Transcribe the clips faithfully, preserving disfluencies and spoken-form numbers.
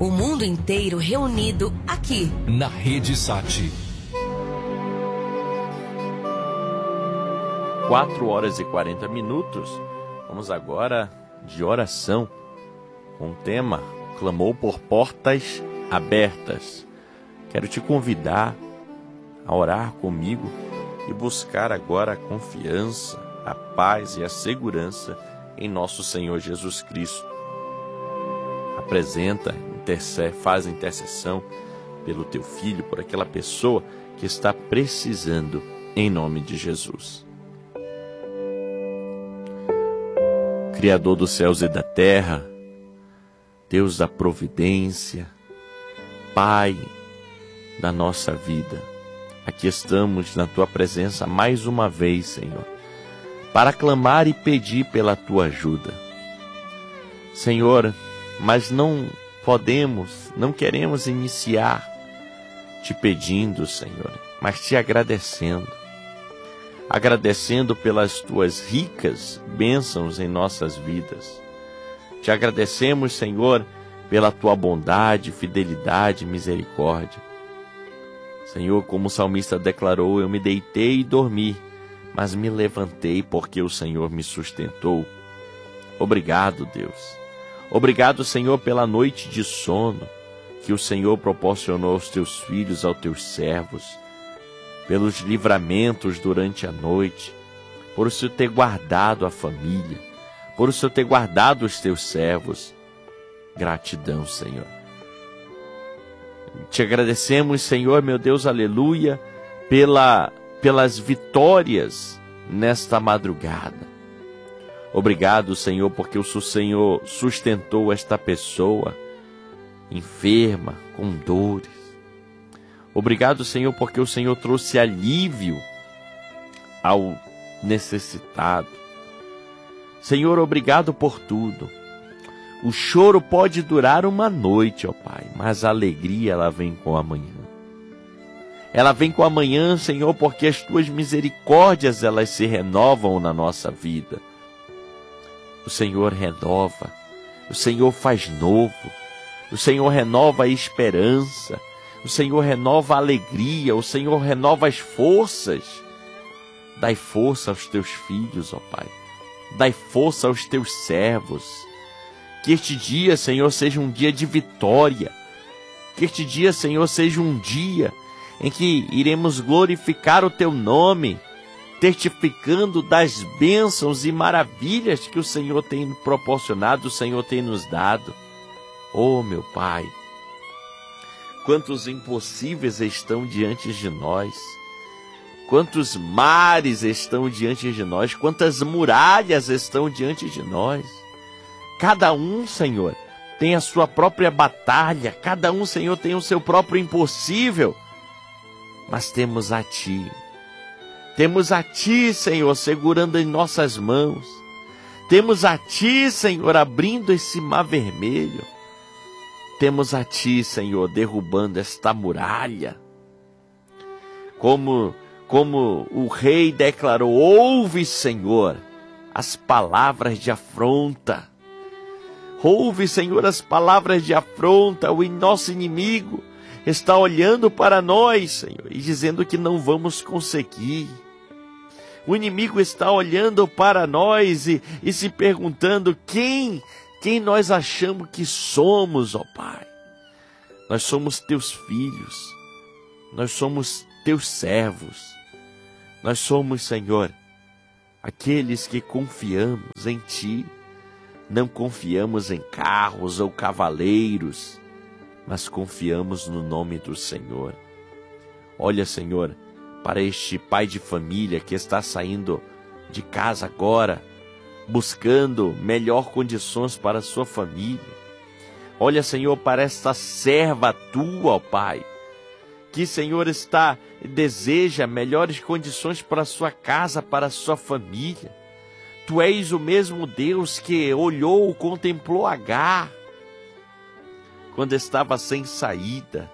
O mundo inteiro reunido aqui na Rede Sat. quatro horas e quarenta minutos. Vamos agora de oração com o tema Clamou por portas abertas. Quero te convidar a orar comigo e buscar agora a confiança, a paz e a segurança em nosso Senhor Jesus Cristo. Apresenta, intercede, faz intercessão pelo teu filho, por aquela pessoa que está precisando, em nome de Jesus. Criador dos céus e da terra, Deus da providência, Pai da nossa vida, aqui estamos na Tua presença mais uma vez, Senhor, para clamar e pedir pela Tua ajuda. Senhor, mas não podemos, não queremos iniciar te pedindo, Senhor, mas te agradecendo. Agradecendo pelas Tuas ricas bênçãos em nossas vidas. Te agradecemos, Senhor, pela Tua bondade, fidelidade e misericórdia. Senhor, como o salmista declarou, eu me deitei e dormi, mas me levantei porque o Senhor me sustentou. Obrigado, Deus. Obrigado, Senhor, pela noite de sono que o Senhor proporcionou aos Teus filhos, aos Teus servos, pelos livramentos durante a noite, por o Senhor ter guardado a família, por o Senhor ter guardado os Teus servos. Gratidão, Senhor. Te agradecemos, Senhor, meu Deus, aleluia, pela, pelas vitórias nesta madrugada. Obrigado, Senhor, porque o Senhor sustentou esta pessoa enferma, com dores. Obrigado, Senhor, porque o Senhor trouxe alívio ao necessitado. Senhor, obrigado por tudo. O choro pode durar uma noite, ó Pai, mas a alegria, ela vem com a manhã. Ela vem com a manhã, Senhor, porque as Tuas misericórdias, elas se renovam na nossa vida. O Senhor renova, o Senhor faz novo, o Senhor renova a esperança, o Senhor renova a alegria, o Senhor renova as forças. Dai força aos Teus filhos, ó Pai. Dai força aos Teus servos. Que este dia, Senhor, seja um dia de vitória. Que este dia, Senhor, seja um dia em que iremos glorificar o Teu nome, testificando das bênçãos e maravilhas que o Senhor tem proporcionado, o Senhor tem nos dado. Oh, meu Pai, quantos impossíveis estão diante de nós, quantos mares estão diante de nós, quantas muralhas estão diante de nós. Cada um, Senhor, tem a sua própria batalha, cada um, Senhor, tem o seu próprio impossível, mas temos a Ti. Temos a Ti, Senhor, segurando em nossas mãos. Temos a Ti, Senhor, abrindo esse mar vermelho. Temos a Ti, Senhor, derrubando esta muralha. Como, como o rei declarou, ouve, Senhor, as palavras de afronta. Ouve, Senhor, as palavras de afronta. O nosso inimigo está olhando para nós, Senhor, e dizendo que não vamos conseguir. O inimigo está olhando para nós e, e se perguntando quem, quem nós achamos que somos, ó Pai. Nós somos Teus filhos, nós somos Teus servos, nós somos, Senhor, aqueles que confiamos em Ti. Não confiamos em carros ou cavaleiros, mas confiamos no nome do Senhor. Olha, Senhor, para este pai de família que está saindo de casa agora, buscando melhor condições para a sua família. Olha, Senhor, para esta serva Tua, ó Pai, que, Senhor, está, deseja melhores condições para a sua casa, para a sua família. Tu és o mesmo Deus que olhou, contemplou Agar, quando estava sem saída.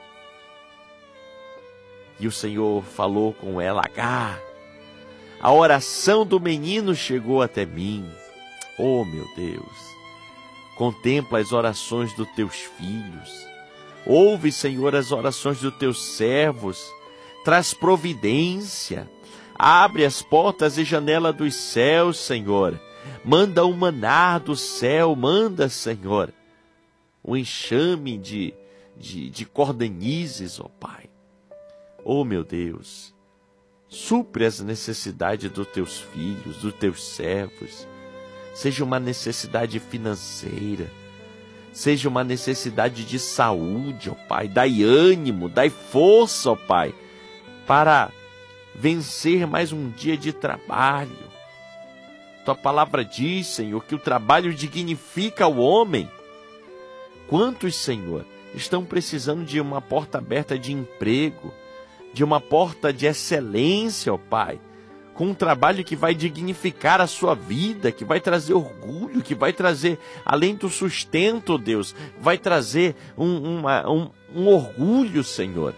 E o Senhor falou com ela, Agar, a oração do menino chegou até mim. Oh, meu Deus, contempla as orações dos Teus filhos. Ouve, Senhor, as orações dos teus servos. Traz providência. Abre as portas e janela dos céus, Senhor. Manda o maná do céu. Manda, Senhor, o enxame de, de, de cordanizes, ó Pai. Ó meu Deus, supre as necessidades dos teus filhos, dos teus servos. Seja uma necessidade financeira, seja uma necessidade de saúde, ó Pai. Dai ânimo, dai força, ó Pai, para vencer mais um dia de trabalho. Tua palavra diz, Senhor, que o trabalho dignifica o homem. Quantos, Senhor, estão precisando de uma porta aberta de emprego, de uma porta de excelência, ó Pai, com um trabalho que vai dignificar a sua vida, que vai trazer orgulho, que vai trazer, além do sustento, Deus, vai trazer um, uma, um, um orgulho, Senhor,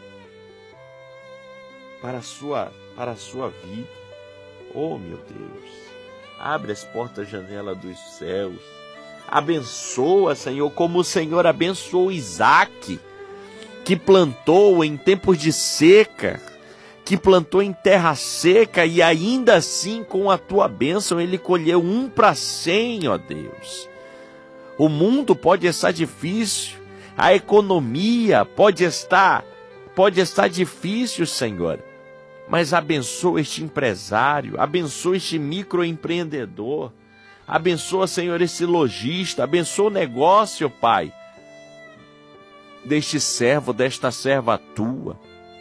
para a sua, para a sua vida. Oh, meu Deus, abre as portas, janela dos céus, abençoa, Senhor, como o Senhor abençoou Isaac, que plantou em tempos de seca, que plantou em terra seca, e ainda assim, com a tua bênção, ele colheu um para cem, ó Deus. O mundo pode estar difícil, a economia pode estar, pode estar difícil, Senhor, mas abençoa este empresário, abençoa este microempreendedor, abençoa, Senhor, esse lojista, abençoa o negócio, Pai, deste servo, desta serva tua.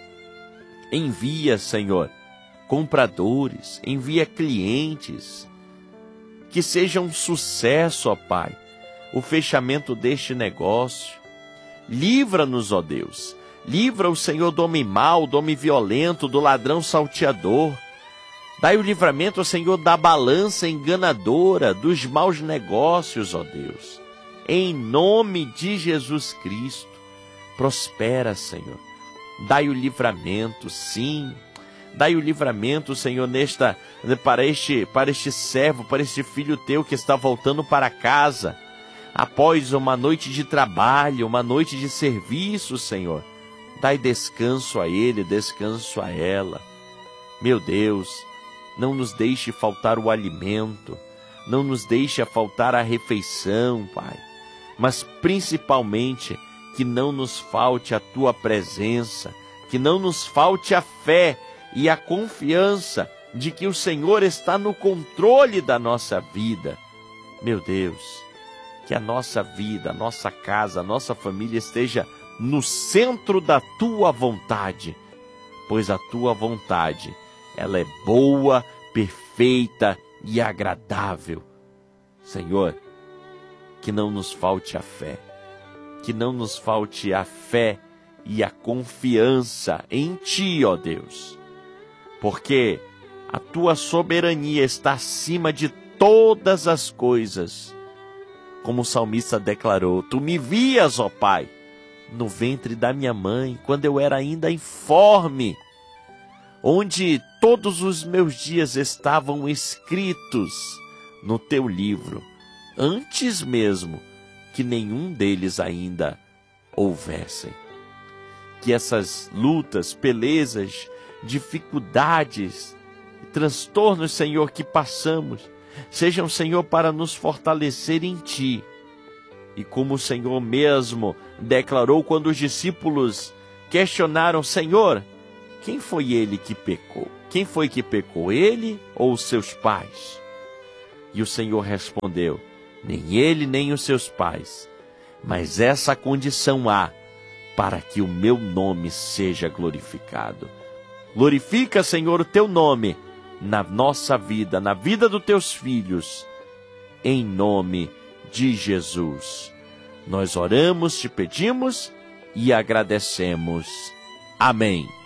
Envia, Senhor, compradores, envia clientes, que seja um sucesso, ó Pai, o fechamento deste negócio. Livra-nos, ó Deus, livra o Senhor do homem mau, do homem violento, do ladrão salteador. Dai o livramento, ó Senhor, da balança enganadora, dos maus negócios, ó Deus. Em nome de Jesus Cristo, prospera, Senhor. Dai o livramento, sim. Dai o livramento, Senhor, nesta, para, este, para este servo, para este filho teu que está voltando para casa, após uma noite de trabalho, uma noite de serviço, Senhor. Dai descanso a ele, descanso a ela. Meu Deus, não nos deixe faltar o alimento, não nos deixe faltar a refeição, Pai, mas principalmente que não nos falte a tua presença, que não nos falte a fé e a confiança de que o Senhor está no controle da nossa vida. Meu Deus, que a nossa vida, a nossa casa, a nossa família esteja no centro da tua vontade, pois a tua vontade, ela é boa, perfeita e agradável. Senhor, que não nos falte a fé, que não nos falte a fé e a confiança em Ti, ó Deus, porque a Tua soberania está acima de todas as coisas. Como o salmista declarou, Tu me vias, ó Pai, no ventre da minha mãe, quando eu era ainda informe, onde todos os meus dias estavam escritos no Teu livro, antes mesmo que nenhum deles ainda houvessem. Que essas lutas, belezas, dificuldades, transtornos, Senhor, que passamos, sejam, Senhor, para nos fortalecer em Ti. E como o Senhor mesmo declarou quando os discípulos questionaram, Senhor, quem foi ele que pecou? Quem foi que pecou, ele ou os seus pais? E o Senhor respondeu, nem ele nem os seus pais, mas essa condição há para que o meu nome seja glorificado. Glorifica, Senhor, o teu nome na nossa vida, na vida dos teus filhos, em nome de Jesus. Nós oramos, te pedimos e agradecemos. Amém.